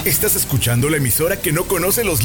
Estás escuchando la emisora que no conoce los